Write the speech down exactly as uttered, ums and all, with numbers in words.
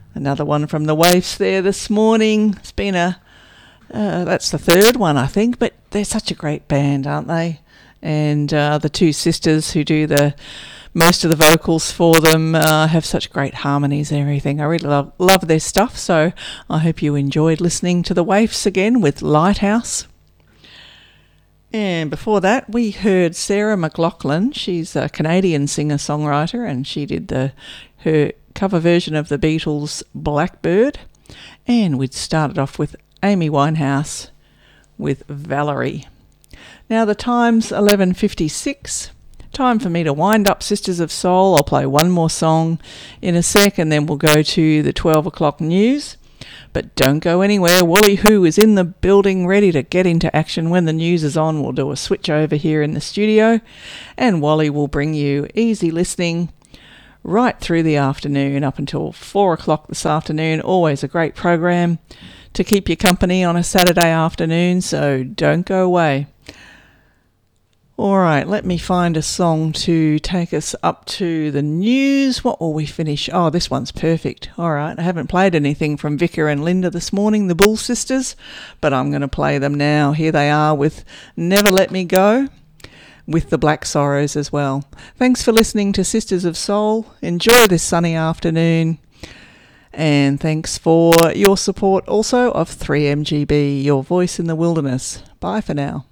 Another one from the Waifs there this morning. It's been a, uh, that's the third one, I think, but they're such a great band, aren't they? And uh, the two sisters who do the most of the vocals for them uh, have such great harmonies and everything. I really love, love their stuff, so I hope you enjoyed listening to the Waifs again with Lighthouse. And before that, we heard Sarah McLachlan. She's a Canadian singer-songwriter, and she did the her cover version of the Beatles' Blackbird. And we'd started off with Amy Winehouse with Valerie. Now the time's eleven fifty-six. Time for me to wind up Sisters of Soul. I'll play one more song in a sec, and then we'll go to the twelve o'clock news. But don't go anywhere. Wally Who is in the building, ready to get into action. When the news is on, we'll do a switch over here in the studio, and Wally will bring you easy listening right through the afternoon up until four o'clock this afternoon. Always a great program to keep you company on a Saturday afternoon, so don't go away. All right, let me find a song to take us up to the news. What will we finish? Oh, this one's perfect. All right, I haven't played anything from Vicar and Linda this morning, the Bull Sisters, but I'm going to play them now. Here they are with Never Let Me Go, with the Black Sorrows as well. Thanks for listening to Sisters of Soul. Enjoy this sunny afternoon. And thanks for your support also of three M G B, your voice in the wilderness. Bye for now.